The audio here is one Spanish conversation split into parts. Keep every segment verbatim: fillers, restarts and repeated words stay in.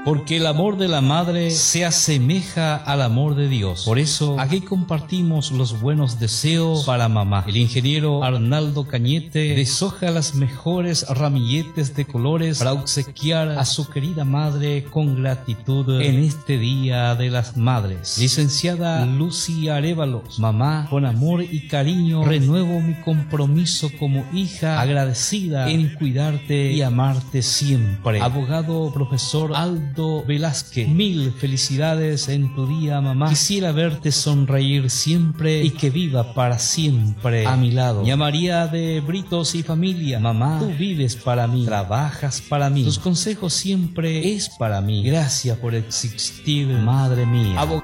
porque el amor de la madre se asemeja al amor de Dios. Por eso, aquí compartimos los buenos deseos para mamá. El ingeniero Arnaldo Cañete deshoja las mejores ramilletes de colores para obsequiar a su querida madre con gratitud en este Día de las Madres. Licenciada Lucy Arévalos, mamá, con amor y cariño renuevo mi compromiso como hija agradecida en cuidarte y amarte siempre. Abogado profesor Aldo Velázquez, mil felicidades en tu día, mamá. Quisiera verte sonreír siempre y que viva para siempre a mi lado. Y a María de Britos y familia, mamá, tú vives para mí, trabajas para mí, tus consejos siempre es para mí. Gracias por existir, madre mía. Abog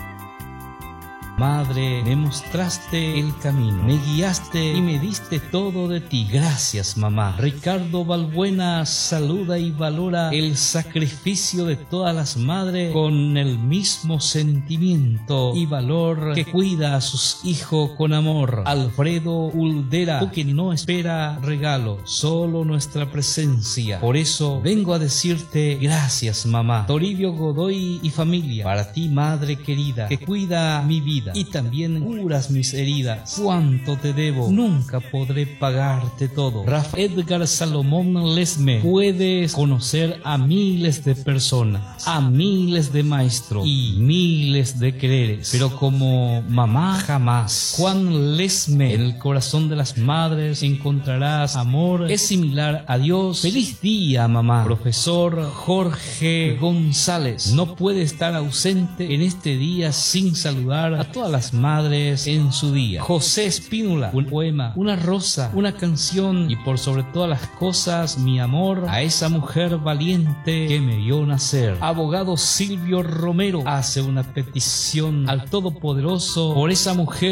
Madre, me mostraste el camino, me guiaste y me diste todo de ti. Gracias, mamá. Ricardo Balbuena saluda y valora el sacrificio de todas las madres con el mismo sentimiento y valor que cuida a sus hijos con amor. Alfredo Uldera, tú que no espera regalo, solo nuestra presencia. Por eso vengo a decirte gracias, mamá. Toribio Godoy y familia, para ti, madre querida, que cuida mi vida y también curas mis heridas. Cuánto te debo, nunca podré pagarte todo. Rafael Edgar Salomón Lesme, puedes conocer a miles de personas, a miles de maestros y miles de quereres, pero como mamá jamás. Juan Lesme, en el corazón de las madres encontrarás amor, es similar a Dios. Feliz día, mamá. Profesor Jorge González, no puede estar ausente en este día sin saludar a todas las madres en su día. José Espínola, un poema, una rosa, una canción y por sobre todas las cosas mi amor a esa mujer valiente que me vio nacer. Abogado Silvio Romero hace una petición al Todopoderoso por esa mujer